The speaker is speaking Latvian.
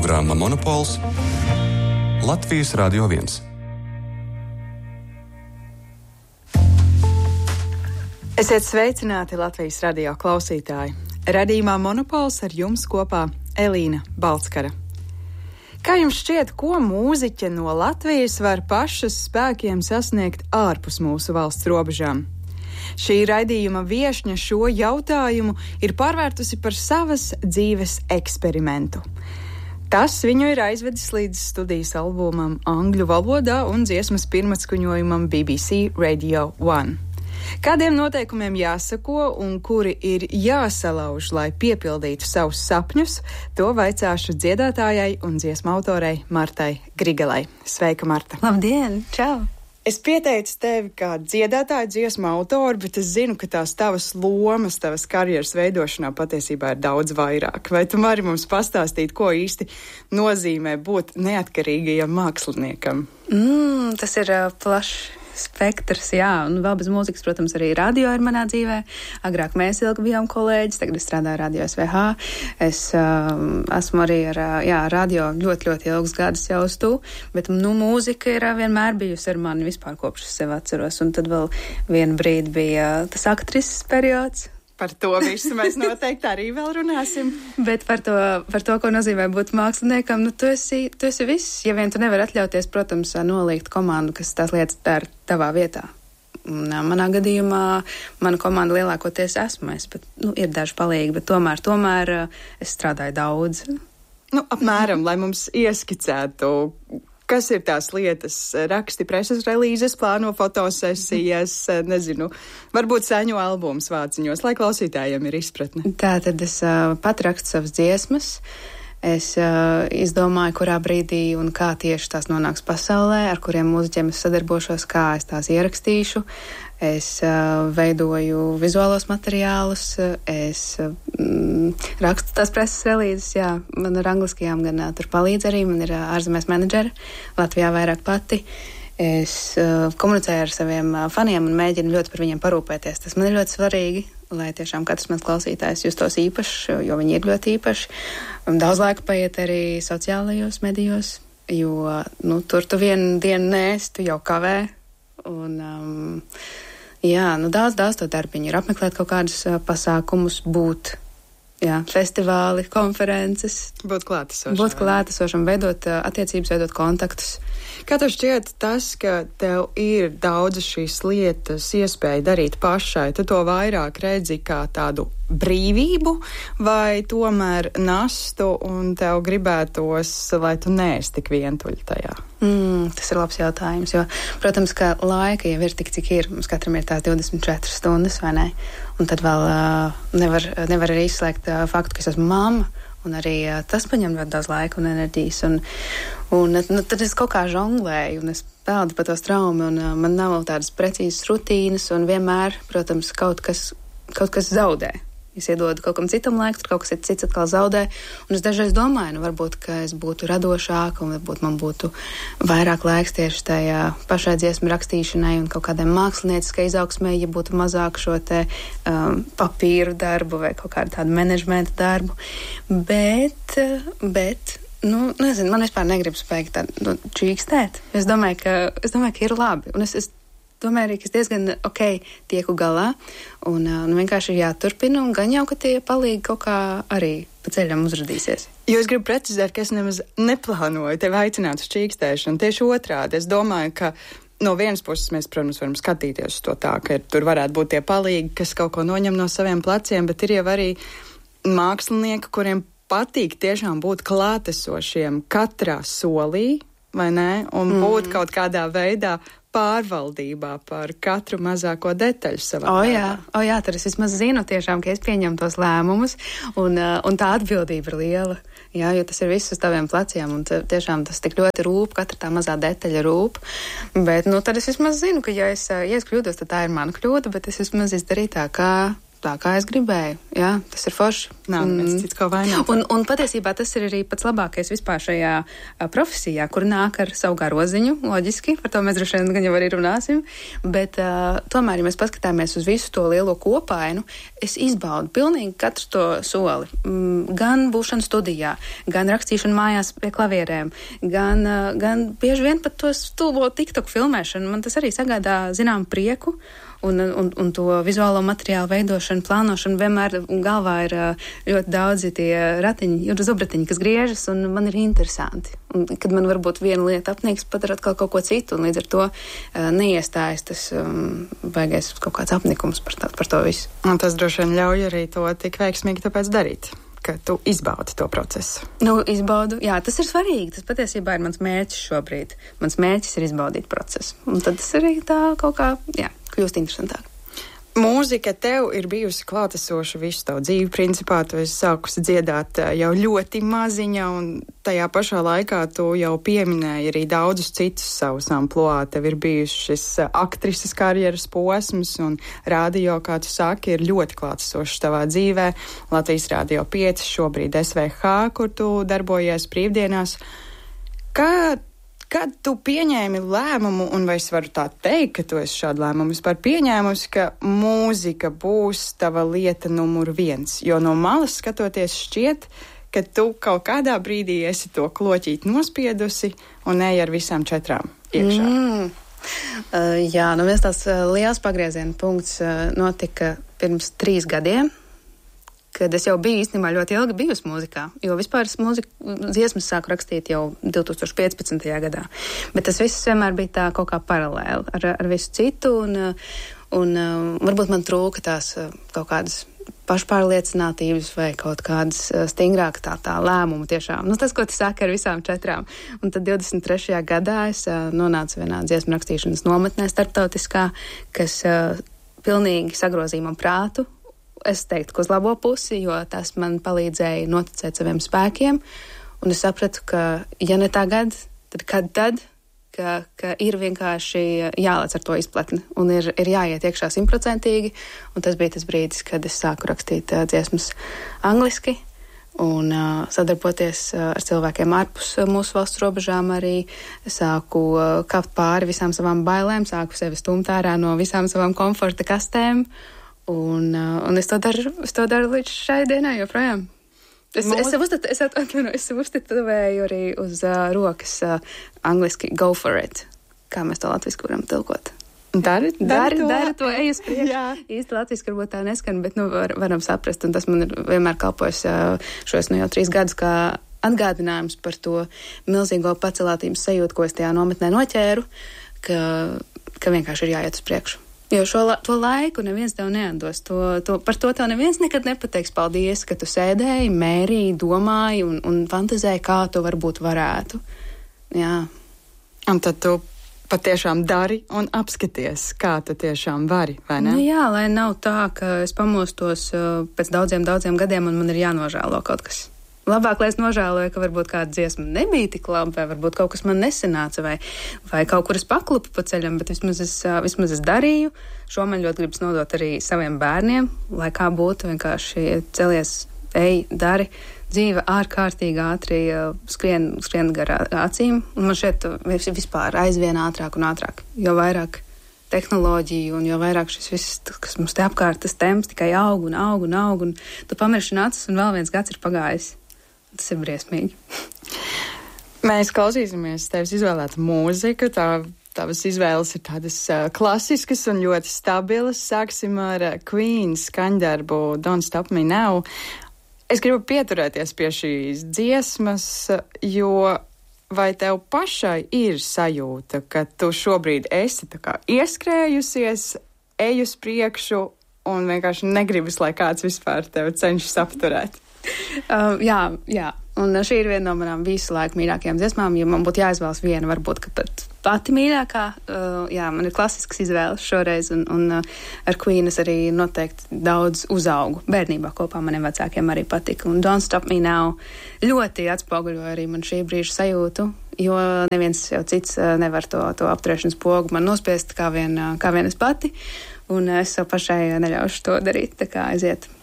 Programma Monopols Latvijas Radio 1. Esiet sveicināti Latvijas radio klausītāji. Radījumā Monopols ar jums kopā Elīna Balckara. Kā jums šķiet, ko mūziķe no Latvijas var pašas spēkiem sasniegt ārpus mūsu valsts robežām? Šī raidījuma viešņa šo jautājumu ir pārvērtusi par savas dzīves eksperimentu. Tas viņu ir aizvedis līdz studijas albumam angļu valodā un dziesmas pirmatskaņojumam BBC Radio 1. Kādiem noteikumiem jāsako un kuri ir jāsalauž, lai piepildītu savus sapņus, to vaicāšu dziedātājai un dziesmu autorei Martai Grigelai. Sveika, Marta! Labdien! Čau! Es pieteicu tevi kā dziedātāju, dziesmu autoru, bet es zinu, ka tās tavas lomas, tavas karjeras veidošanā patiesībā ir daudz vairāk. Vai tu vari mums pastāstīt, ko īsti nozīmē būt neatkarīgajam māksliniekam? Tas ir plašs spektrs, jā, un vēl bez mūzikas, protams, arī radio ir manā dzīvē. Agrāk mēs ilgi bijām kolēģis, tagad es strādāju radio SVH. Es esmu arī ar radio ļoti ilgus gadus jau uz tu, bet, mūzika ir vienmēr bijusi ar mani vispār kopš es sevi atceros, un tad vēl vienu brīdi bija tas aktrises periods. Par to visu mēs noteikti arī vēl runāsim. Bet par to, ko nozīmē būt māksliniekam, tu esi viss. Ja vien tu nevari atļauties, protams, noliegt komandu, kas tās lietas dara tavā vietā. Un, manā gadījumā mana komanda lielākoties esmu es, bet ir daži palīgi, bet tomēr es strādāju daudz. Apmēram, lai mums ieskicētu, kas ir tās lietas, raksti preses relīzes, plāno fotosesijas, nezinu, varbūt saņu albums vāciņos, lai klausītājiem ir izpratne. Tātad es pat rakstu savas dziesmas, es izdomāju, kurā brīdī un kā tieši tās nonāks pasaulē, ar kuriem mūziķiem es sadarbošos, kā es tās ierakstīšu. Es veidoju vizuālos materiālus, es rakstu tās preses relīzes, jā, man ar angliskajām gan tur palīdz arī, man ir ārzemēs menedžeri, Latvijā vairāk pati. Es komunicēju ar saviem faniem un mēģinu ļoti par viņiem parūpēties. Tas man ir ļoti svarīgi, lai tiešām katrs mans klausītājs justos īpašs, jo viņi ir ļoti īpaši. Daudz laika paiet arī sociālajos medijos, jo tur tu vienu dienu nēs, tu jau kavē. Un, daudz to darbiņu ir apmeklēt kaut kādus pasākumus, būt, festivāli, konferences. Būt klātesošam, veidot attiecības, veidot kontaktus. Kā tev šķiet tas, ka tev ir daudzas šīs lietas iespēja darīt pašai, tu to vairāk redzi kā tādu brīvību vai tomēr nastu un tev gribētos, lai tu neesi tik vientuļa tajā? Tas ir labs jautājums, jo, protams, ka laika jau ir tik, cik ir. Mums katram ir tās 24 stundas, vai ne? Un tad vēl nevar arī izslēgt faktu, ka es esmu mamma. Un arī tas paņem ļoti daudz laika un enerģijas. Un tad es kaut kā žonglēju, un es peldu pa to straumi, un man nav tādas precīzas rutīnas, un vienmēr, protams, kaut kas zaudē. Es iedodu kaut kam citam laiku, tur kaut kas cits atkal zaudē. Un es dažreiz domāju, varbūt, ka es būtu radošāka, un varbūt man būtu vairāk laiks tieši tajā pašai dziesmu rakstīšanai un kaut kādai mākslinieciskai izaugsmē, ja būtu mazāk šo te papīru darbu vai kaut kādu tādu menedžmenta darbu. Bet nezinu, man vispār negribas beigt tādu čīkstēt. Es domāju, ka ir labi. Un es domāju arī, ka es diezgan tieku galā un vienkārši ir jāturpina un gan jau, ka tie palīgi kaut kā arī pa ceļam uzradīsies. Jo es gribu precizēt, ka es nemaz neplānoju tevi aicināt uz čīkstēšanu. Tieši otrādi. Es domāju, ka no vienas puses mēs, protams, varam skatīties uz to tā, ka tur varētu būt tie palīgi, kas kaut ko noņem no saviem pleciem, bet ir jau arī mākslinieki, kuriem patīk tiešām būt klātesošiem katrā solī, vai ne? Un būt kaut kādā veidā pārvaldībā par katru mazāko detaļu savā darbā. Tad es vismaz zinu tiešām, ka es pieņemu tos lēmumus, un tā atbildība ir liela, jo tas ir viss uz taviem pleciem, un tiešām tas tik ļoti rūp, katra tā mazā detaļa rūp, bet tad es vismaz zinu, ka ja es kļūdos, tad tā ir mana kļūda, bet es vismaz izdarīju tā, kā tā, kā es gribēju. Jā, tas ir forši. Nav neviens cits ko vainot. Un patiesībā tas ir arī pats labākais vispār šajā profesijā, kur nāk ar savu garoziņu, loģiski, par to mēs droši vien gan jau arī runāsim, bet tomēr, ja mēs paskatāmies uz visu to lielo kopainu, es izbaudu pilnīgi katru to soli. Gan būšanu studijā, gan rakstīšanu mājās pie klavierēm, gan bieži vien pat to stulbo TikTok filmēšanu. Man tas arī sagādā zinām prieku. Un to vizuālo materiālu veidošanu, plānošanu vienmēr galvā ir ļoti daudzi tie ratiņi, zubratiņi, kas griežas, un man ir interesanti. Un, kad man varbūt viena lieta apnīks, padara atkal kaut ko citu, un līdz ar to neiestājas tas baigais kaut kāds apnikums par to visu. Un tas droši vien ļauj arī to tik veiksmīgi tāpēc darīt, ka tu izbaudi to procesu. Izbaudu, jā, tas ir svarīgi. Tas patiesībā ir mans mērķis šobrīd. Mans mērķis ir izbaudīt procesu. Un tad tas arī tā kaut kā, kļūst interesantāk. Mūzika tev ir bijusi klātesoša visu tavu dzīvi. Principā tu esi sākusi dziedāt jau ļoti maziņa, un tajā pašā laikā tu jau pieminēji arī daudzus citus savus amploā. Tev ir bijuši šis aktrises karjeras posms, un radio, kā tu saki, ir ļoti klātesošs tavā dzīvē. Latvijas Radio 5, šobrīd SVH, kur tu darbojies brīvdienās. Kad tu pieņēmi lēmumu, un vai es varu tā teikt, ka tu esi šādu lēmumu vispār pieņēmusi, ka mūzika būs tava lieta numur 1? Jo no malas skatoties šķiet, ka tu kaut kādā brīdī esi to kloķīt nospiedusi un ej ar visām 4 iekšā. Jā, viens tās liels pagrieziena punkts notika pirms 3 gadiem. Kad es jau biju īstenībā ļoti ilgi bijusi mūzikā, jo vispār dziesmas sāku rakstīt jau 2015. gadā. Bet tas viss vienmēr bija tā kaut kā paralēli ar visu citu, un varbūt man trūka tās kaut kādas pašpārliecinātības vai kaut kādas stingrāk tā lēmuma tiešām. Tas, ko tu saki ar visām 4. Un tad 23. gadā es nonācu vienā dziesmu rakstīšanas nometnē starptautiskā, kas pilnīgi sagrozīja man prātu. Es teiktu, ka uz labo pusi, jo tas man palīdzēja noticēt saviem spēkiem, un es sapratu, ka ja ne tagad, tad kad tad, ka ir vienkārši jālec ar to izplatni, un ir jāiet iekšā 100%, un tas bija tas brīdis, kad es sāku rakstīt dziesmas angliski, un sadarboties ar cilvēkiem ārpus mūsu valsts robežām arī sāku kāpt pāri visām savām bailēm, sāku sevi stumt ārā no visām savām komforta kastēm, un es to daru līdz šai dienai joprojām. Es sev uztetovēju arī uz rokas angliski go for it, kā mēs to latviski varam tulkot. Dari to, ej uz priekšu. Īsti latviski varbūt tā neskan, bet varam saprast, un tas man ir vienmēr kalpojis šos jau 3 gadus kā atgādinājums par to milzīgo pacelātības sajūtu, ko es tajā nometnē noķēru, ka vienkārši ir jāiet uz priekšu. Jo to laiku neviens tev neatdos. Par to tev neviens nekad nepateiks paldies, ka tu sēdēji, mērīji, domāji un fantazēji, kā tu varbūt varētu. Jā. Un tad tu patiešām dari un apskaties, kā tu tiešām vari, vai ne? Jā, lai nav tā, ka es pamostos pēc daudziem gadiem un man ir jānožēlo kaut kas. Labāk, lai es nožēloju, ka varbūt kāda dziesma nebija tik laba, vai varbūt kaut kas man nesanāca, vai kaut kur es paklupu pa ceļam, bet vismaz es darīju. Šo man ļoti gribas nodot arī saviem bērniem, lai kā būtu vienkārši celies, ej, dari. Dzīve ārkārtīgi ātri skrien garā acīm, un man šeit vispār aizvien ātrāk un ātrāk, jo vairāk tehnoloģiju un jo vairāk šis viss, kas mums te apkārt, tas temps tikai aug, un tu pamirši acis, un vēl viens gads ir pagājis. Tas ir briesmīgi. Mēs klausīsimies tevis izvēlētu mūziku. Tavas izvēles ir tādas klasiskas un ļoti stabilas. Sāksim ar Queen skaņdarbu Don't Stop Me Now. Es gribu pieturēties pie šīs dziesmas, jo vai tev pašai ir sajūta, ka tu šobrīd esi tā kā ieskrējusies, ej uz priekšu un vienkārši negribas, lai kāds vispār tevi cenšas apturēt? Jā. Un šī ir viena no manām visu laiku mīļākajām dziesmām. Ja man būtu jāizvēlas viena, varbūt, ka pat pati mīļākā. Man ir klasisks izvēles šoreiz, un ar Queen es arī noteikti daudz uzaugu. Bērnībā kopā maniem vecākiem arī patika. Un Don't Stop Me Now ļoti atspoguļoja arī man šī brīža sajūtu, jo neviens jau cits nevar to apturēšanas pogu man nospiest kā vien es pati. un es sev pašai neļaušu to darīt, tā kā aiziet